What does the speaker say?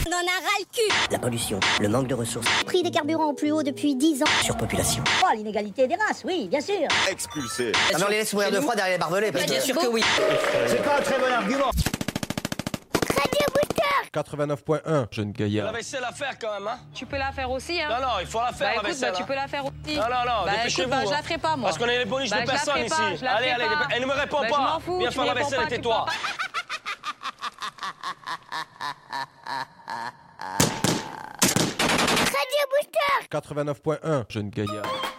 On en a ras le cul. La pollution, le manque de ressources, Prix des carburants au plus haut depuis 10 ans. surpopulation. Oh, l'inégalité des races, oui, bien sûr. Expulsé. Ah mais on les laisse mourir de froid derrière les barbelés parce que... Bien sûr que oui. C'est pas un très bon argument. 89.1, jeune gaillard. La vaisselle à faire quand même, hein. Tu peux la faire aussi, hein. Non, non, il faut la faire, Bah la écoute, vaisselle. tu peux la faire aussi. Non, non, non, dépêchez-vous. Je la ferai pas, moi. Parce qu'on est les bonus de je la personne ferai ici. pas, je la Allez, ferai allez, pas. elle ne me répond Je pas. m'en fous, Viens tu faire la me réponds vaisselle, pas, tu tais-toi. Radio Booster. 89.1, jeune gaillard.